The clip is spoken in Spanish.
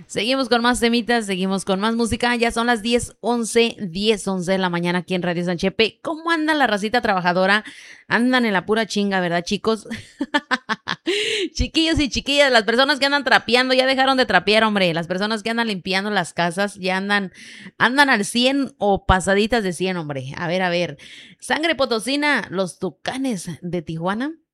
Seguimos con más temitas, seguimos con más música. Ya son las 10:11 de la mañana aquí en Radio San Chepe. ¿Cómo anda la racita trabajadora? Andan en la pura chinga, ¿verdad, chicos? Chiquillos y chiquillas, las personas que andan trapeando ya dejaron de trapear, hombre. Las personas que andan limpiando las casas ya andan al 100 o pasaditas de 100, hombre. A ver. Sangre potosina, los Tucanes de Tijuana